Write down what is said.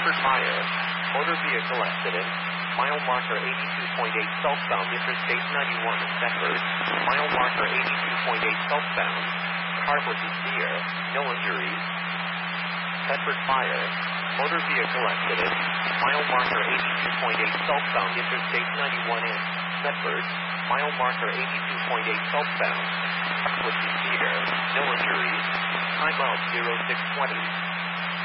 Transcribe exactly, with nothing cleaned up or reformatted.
Bedford Fire. Motor vehicle accident. Mile marker eighty-two point eight southbound Interstate ninety-one in Bedford. Mile marker eighty-two point eight southbound. Car was severe. No injuries. Bedford Fire. Motor vehicle accident. Mile marker eighty-two point eight southbound Interstate ninety-one in Bedford. Mile marker eighty-two point eight southbound. Car was severe. No injuries. Time out zero six twenty.